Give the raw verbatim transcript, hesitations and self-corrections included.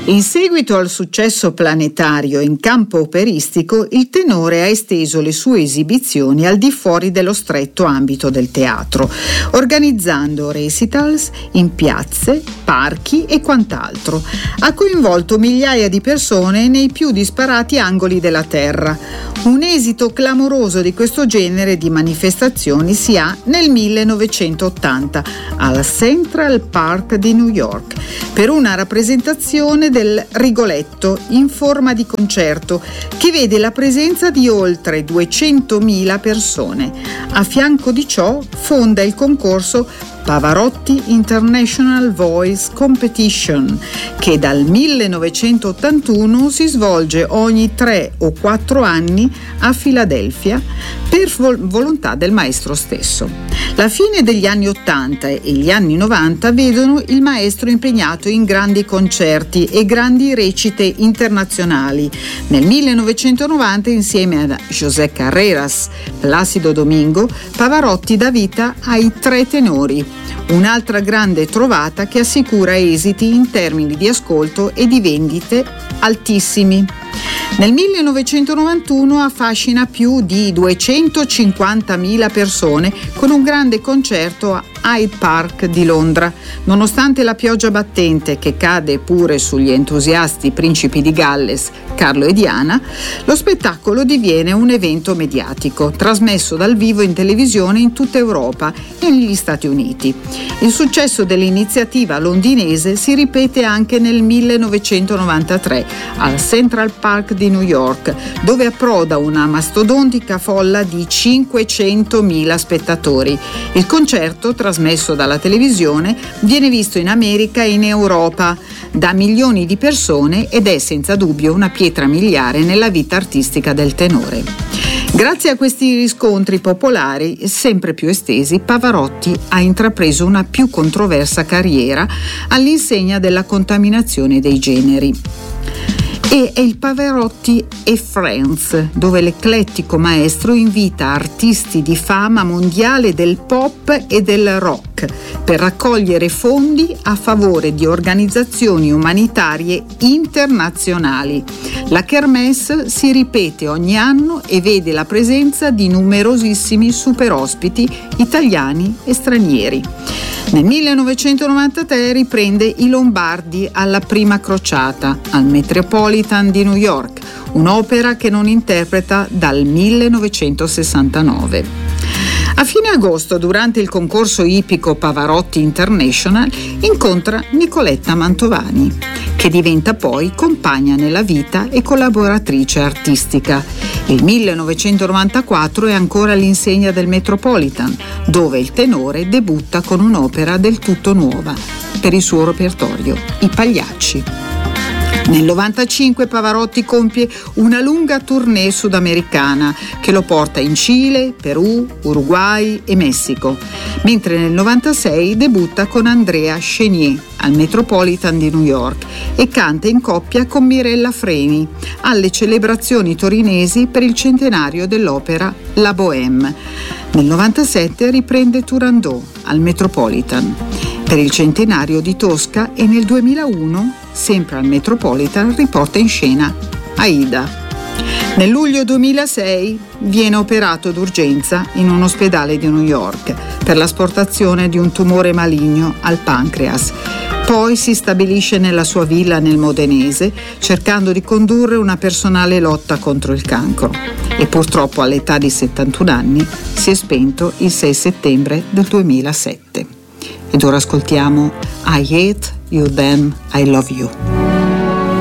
In seguito al successo planetario in campo operistico, il tenore ha esteso le sue esibizioni al di fuori dello stretto ambito del teatro, organizzando recitals in piazze, parchi e quant'altro. Ha coinvolto migliaia di persone nei più disparati angoli della terra. Un esito clamoroso di questo genere di manifestazioni si ha nel millenovecentottanta al Central Park di New York per una rappresentazione del Rigoletto in forma di concerto che vede la presenza di oltre duecentomila persone. A fianco di ciò fonda il concorso Pavarotti International Voice Competition, che dal millenovecentottantuno si svolge ogni tre o quattro anni a Filadelfia per vol- volontà del maestro stesso. La fine degli anni ottanta e gli anni novanta vedono il maestro impegnato in grandi concerti e grandi recite internazionali. Nel millenovecentonovanta, insieme a José Carreras, Plácido Domingo, Pavarotti dà vita ai Tre Tenori, un'altra grande trovata che assicura esiti in termini di ascolto e di vendite altissimi. Nel millenovecentonovantuno affascina più di duecentocinquantamila persone con un grande concerto a Hyde Park di Londra. Nonostante la pioggia battente che cade pure sugli entusiasti principi di Galles, Carlo e Diana, lo spettacolo diviene un evento mediatico, trasmesso dal vivo in televisione in tutta Europa e negli Stati Uniti. Il successo dell'iniziativa londinese si ripete anche nel millenovecentonovantatré al Central Park di New York, dove approda una mastodontica folla di cinquecentomila spettatori. Il concerto, trasmesso dalla televisione, viene visto in America e in Europa da milioni di persone ed è senza dubbio una pietra miliare nella vita artistica del tenore. Grazie a questi riscontri popolari sempre più estesi, Pavarotti ha intrapreso una più controversa carriera all'insegna della contaminazione dei generi. E è il Pavarotti e Friends, dove l'eclettico maestro invita artisti di fama mondiale del pop e del rock per raccogliere fondi a favore di organizzazioni umanitarie internazionali. La kermesse si ripete ogni anno e vede la presenza di numerosissimi super ospiti italiani e stranieri. Nel millenovecentonovantatré riprende I Lombardi alla Prima Crociata al Metropolitan di New York, un'opera che non interpreta dal millenovecentosessantanove. A fine agosto, durante il concorso ippico Pavarotti International, incontra Nicoletta Mantovani, che diventa poi compagna nella vita e collaboratrice artistica. Il millenovecentonovantaquattro è ancora all'insegna del Metropolitan, dove il tenore debutta con un'opera del tutto nuova per il suo repertorio, I Pagliacci. Nel novantacinque Pavarotti compie una lunga tournée sudamericana che lo porta in Cile, Perù, Uruguay e Messico, mentre nel novantasei debutta con Andrea Chenier al Metropolitan di New York e canta in coppia con Mirella Freni alle celebrazioni torinesi per il centenario dell'opera La Bohème. Nel novantasette riprende Turandot al Metropolitan per il centenario di Tosca e nel duemilauno, sempre al Metropolitan, riporta in scena Aida. Nel luglio duemilasei viene operato d'urgenza in un ospedale di New York per l'asportazione di un tumore maligno al pancreas. Poi si stabilisce nella sua villa nel Modenese, cercando di condurre una personale lotta contro il cancro. E purtroppo all'età di settantuno anni si è spento il sei settembre del duemilasette. Ed ora ascoltiamo I Hate You Then I Love You.